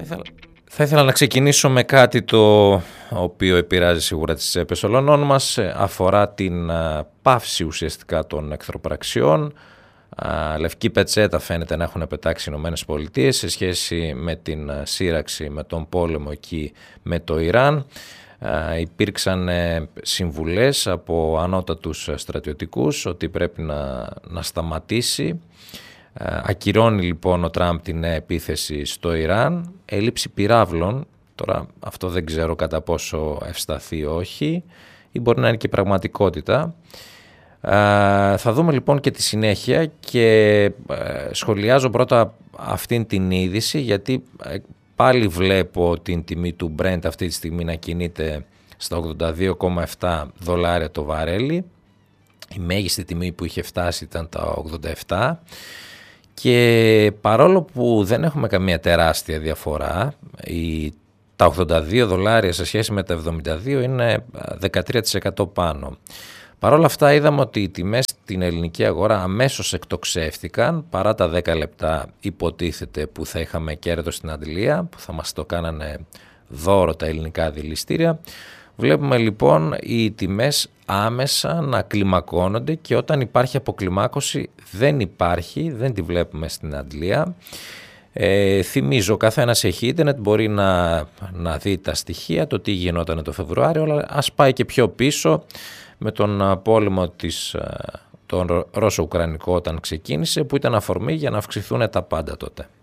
Θα ήθελα να ξεκινήσω με κάτι το οποίο επηρεάζει σίγουρα τις τσέπες όλων μας. Αφορά την πάυση ουσιαστικά των εχθροπραξιών. Λευκή πετσέτα φαίνεται να έχουν πετάξει οι ΗΠΑ σε σχέση με την σύραξη, με τον πόλεμο εκεί με το Ιράν. Υπήρξαν συμβουλές από ανώτατους στρατιωτικούς ότι πρέπει να σταματήσει. Ακυρώνει λοιπόν ο Τραμπ την επίθεση στο Ιράν. Έλλειψη πυράβλων, τώρα αυτό δεν ξέρω κατά πόσο ευσταθεί όχι ή μπορεί να είναι και πραγματικότητα. Θα δούμε λοιπόν και τη συνέχεια και σχολιάζω πρώτα αυτήν την είδηση, γιατί πάλι βλέπω την τιμή του Brent αυτή τη στιγμή να κινείται στα $82,7 το βαρέλι. Η μέγιστη τιμή που είχε φτάσει ήταν τα 87, και παρόλο που δεν έχουμε καμία τεράστια διαφορά, τα $82 σε σχέση με τα 72 είναι 13% πάνω. Παρ' όλα αυτά είδαμε ότι οι τιμές στην ελληνική αγορά αμέσως εκτοξεύτηκαν, παρά τα 10 λεπτά υποτίθεται που θα είχαμε κέρδος στην αντλία, που θα μας το κάνανε δώρο τα ελληνικά δηληστήρια. Βλέπουμε λοιπόν οι τιμές άμεσα να κλιμακώνονται, και όταν υπάρχει αποκλιμάκωση δεν τη βλέπουμε στην αντλία. Θυμίζω, ο καθένας έχει ίντερνετ, μπορεί να δει τα στοιχεία, το τι γινόταν το Φεβρουάριο, αλλά ας πάει και πιο πίσω με τον πόλεμο τον Ρώσο-Ουκρανικό όταν ξεκίνησε, που ήταν αφορμή για να αυξηθούν τα πάντα τότε.